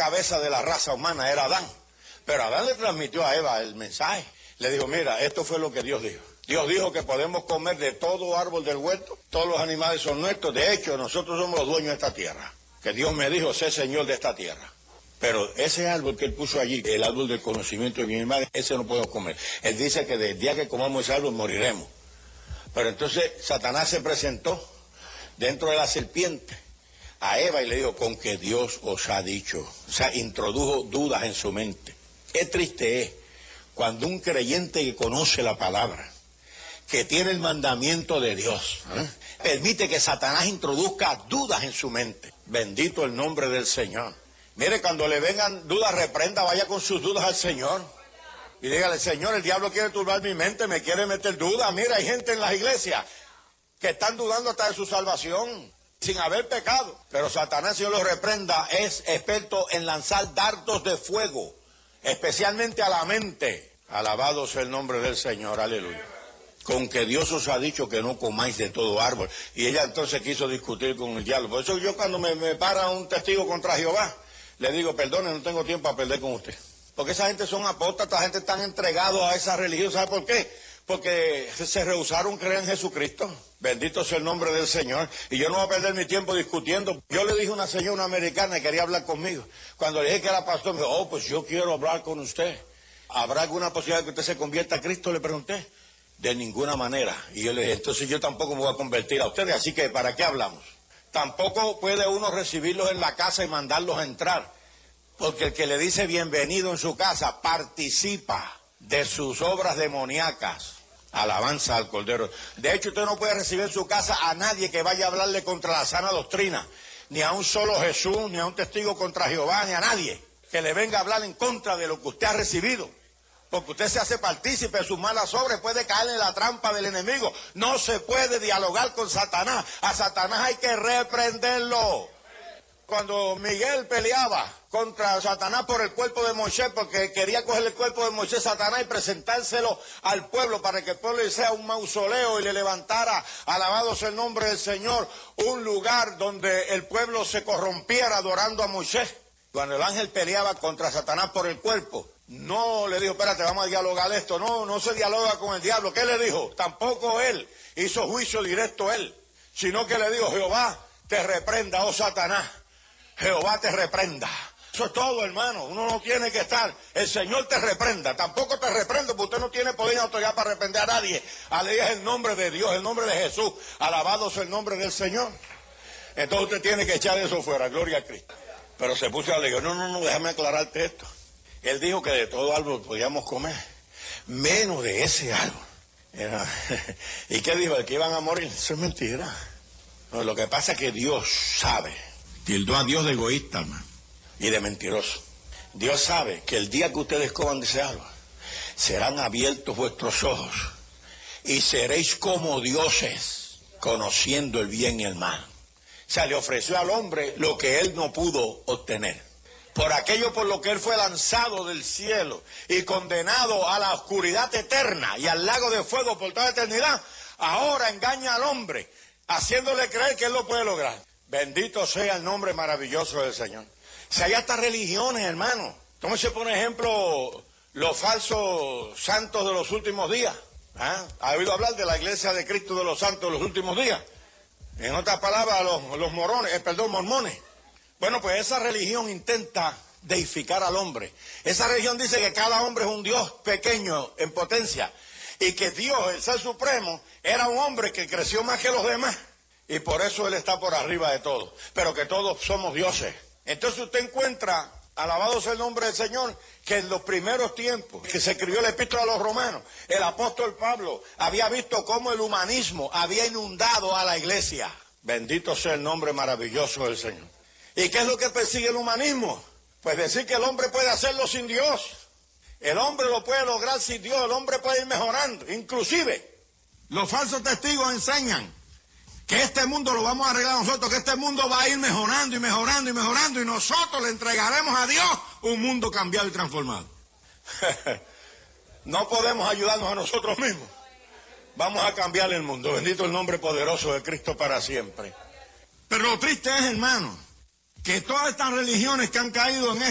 cabeza de la raza humana, era Adán. Pero Adán le transmitió a Eva el mensaje. Le dijo, mira, esto fue lo que Dios dijo. Dios dijo que podemos comer de todo árbol del huerto, todos los animales son nuestros. De hecho, nosotros somos los dueños de esta tierra. Que Dios me dijo, sé señor de esta tierra. Pero ese árbol que él puso allí, el árbol del conocimiento de bien y mal, ese no podemos comer. Él dice que del día que comamos ese árbol moriremos. Pero entonces Satanás se presentó dentro de la serpiente a Eva y le dijo, con que Dios os ha dicho. O sea, introdujo dudas en su mente. Qué triste es cuando un creyente que conoce la palabra, que tiene el mandamiento de Dios, permite que Satanás introduzca dudas en su mente. Bendito el nombre del Señor. Mire, cuando le vengan dudas, reprenda, vaya con sus dudas al Señor. Y dígale, Señor, el diablo quiere turbar mi mente, me quiere meter dudas. Mira, hay gente en las iglesias que están dudando hasta de su salvación, sin haber pecado. Pero Satanás, si yo lo reprenda, es experto en lanzar dardos de fuego, especialmente a la mente. Alabado sea el nombre del Señor, aleluya. Con que Dios os ha dicho que no comáis de todo árbol. Y ella entonces quiso discutir con el diablo. Por eso yo cuando me para un testigo contra Jehová, le digo, perdone, no tengo tiempo a perder con usted. Porque esa gente son apóstatas, esa gente están entregados a esa religión. ¿Sabe por qué? Porque se rehusaron creer en Jesucristo. Bendito sea el nombre del Señor. Y yo no voy a perder mi tiempo discutiendo. Yo le dije a una señora, una americana, que quería hablar conmigo. Cuando le dije que era pastor, me dijo, oh, pues yo quiero hablar con usted. ¿Habrá alguna posibilidad de que usted se convierta a Cristo? Le pregunté. De ninguna manera. Y yo le dije, entonces yo tampoco me voy a convertir a ustedes, así que ¿para qué hablamos? Tampoco puede uno recibirlos en la casa y mandarlos a entrar, porque el que le dice bienvenido en su casa participa de sus obras demoníacas. Alabanza al Cordero. De hecho, usted no puede recibir en su casa a nadie que vaya a hablarle contra la sana doctrina, ni a un solo Jesús, ni a un testigo contra Jehová, ni a nadie que le venga a hablar en contra de lo que usted ha recibido. Porque usted se hace partícipe de sus malas obras, puede caer en la trampa del enemigo. No se puede dialogar con Satanás. A Satanás hay que reprenderlo. Cuando Miguel peleaba contra Satanás por el cuerpo de Moisés, porque quería coger el cuerpo de Moisés, Satanás, y presentárselo al pueblo para que el pueblo le hiciera un mausoleo y le levantara, alabado sea el nombre del Señor, un lugar donde el pueblo se corrompiera adorando a Moisés. Cuando el ángel peleaba contra Satanás por el cuerpo, no le dijo, espérate, vamos a dialogar esto. No se dialoga con el diablo. ¿Qué le dijo? Tampoco él hizo juicio directo él, sino que le dijo, Jehová te reprenda, oh Satanás. Jehová te reprenda. Eso es todo, hermano. Uno no tiene que estar, el Señor te reprenda. Tampoco te reprendo, porque usted no tiene poder ni autoridad para reprender a nadie. Aleluya, es el nombre de Dios, el nombre de Jesús. Alabado sea el nombre del Señor. Entonces usted tiene que echar eso fuera, gloria a Cristo. Pero se puso a le digo, no, déjame aclararte esto. Él dijo que de todo árbol podíamos comer, menos de ese árbol. ¿Y qué dijo? ¿De que iban a morir? Eso es mentira. No, lo que pasa es que Dios sabe, tildó a Dios de egoísta, hermano, y de mentiroso. Dios sabe que el día que ustedes coman de ese árbol, serán abiertos vuestros ojos y seréis como dioses, conociendo el bien y el mal. O sea, le ofreció al hombre lo que él no pudo obtener. Por aquello por lo que él fue lanzado del cielo y condenado a la oscuridad eterna y al lago de fuego por toda eternidad, ahora engaña al hombre, haciéndole creer que él lo puede lograr. Bendito sea el nombre maravilloso del Señor. Si hay hasta religiones, hermano. Tómese por ejemplo los falsos santos de los últimos días. ¿Ha oído hablar de la iglesia de Cristo de los santos de los últimos días? En otras palabras, los mormones. Bueno, pues esa religión intenta deificar al hombre. Esa religión dice que cada hombre es un Dios pequeño en potencia y que Dios, el Ser Supremo, era un hombre que creció más que los demás y por eso Él está por arriba de todo, pero que todos somos dioses. Entonces usted encuentra, alabado sea el nombre del Señor, que en los primeros tiempos que se escribió la epístola a los romanos, el apóstol Pablo había visto cómo el humanismo había inundado a la iglesia. Bendito sea el nombre maravilloso del Señor. ¿Y qué es lo que persigue el humanismo? Pues decir que el hombre puede hacerlo sin Dios. El hombre lo puede lograr sin Dios, el hombre puede ir mejorando. Inclusive, los falsos testigos enseñan que este mundo lo vamos a arreglar nosotros, que este mundo va a ir mejorando y mejorando y mejorando y nosotros le entregaremos a Dios un mundo cambiado y transformado. No podemos ayudarnos a nosotros mismos. Vamos a cambiar el mundo. Bendito el nombre poderoso de Cristo para siempre. Pero lo triste es, hermano, que todas estas religiones que han caído en